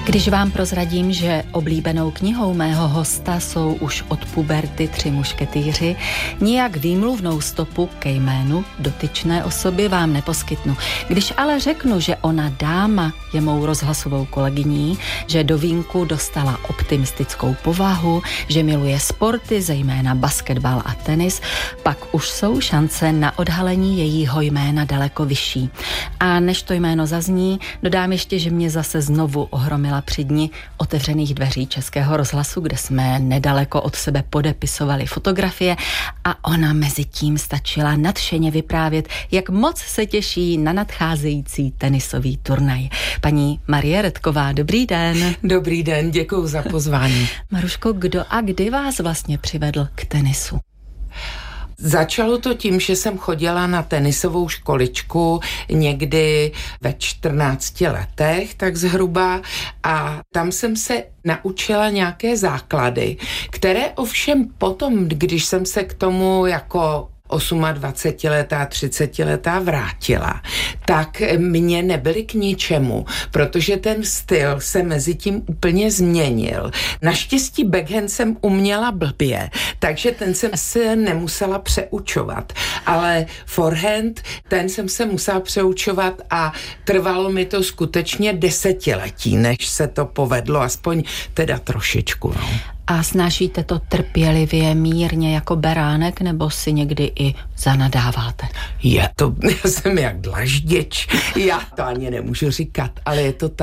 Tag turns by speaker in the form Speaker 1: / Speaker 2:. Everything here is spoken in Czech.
Speaker 1: Když vám prozradím, že oblíbenou knihou mého hosta jsou už od puberty 3 mušketýři, nijak výmluvnou stopu ke jménu dotyčné osoby vám neposkytnu. Když ale řeknu, že ona dáma je mou rozhlasovou kolegyní, že do vínku dostala optimistickou povahu, že miluje sporty, zejména basketbal a tenis, pak už jsou šance na odhalení jejího jména daleko vyšší. A než to jméno zazní, dodám ještě, že mě zase znovu ohromila při dni otevřených dveří Českého rozhlasu, kde jsme nedaleko od sebe podepisovali fotografie a ona mezi tím stačila nadšeně vyprávět, jak moc se těší na nadcházející tenisový turnaj. Paní Marie Redková, dobrý den.
Speaker 2: Dobrý den, děkuju za pozvání.
Speaker 1: Maruško, kdo a kdy vás vlastně přivedl k tenisu?
Speaker 2: Začalo to tím, že jsem chodila na tenisovou školičku někdy ve 14 letech, tak zhruba, a tam jsem se naučila nějaké základy, které ovšem potom, když jsem se k tomu jako 28letá, 30letá vrátila, tak mě nebyly k ničemu, protože ten styl se mezi tím úplně změnil. Naštěstí backhand jsem uměla blbě, takže ten jsem se nemusela přeučovat, ale forehand, ten jsem se musela přeučovat a trvalo mi to skutečně 10 let, než se to povedlo, aspoň teda trošičku. No.
Speaker 1: A snášíte to trpělivě, mírně jako beránek, nebo si někdy i zanadáváte?
Speaker 2: Já jsem jak dlažděč, já to ani nemůžu říkat, ale je to tak.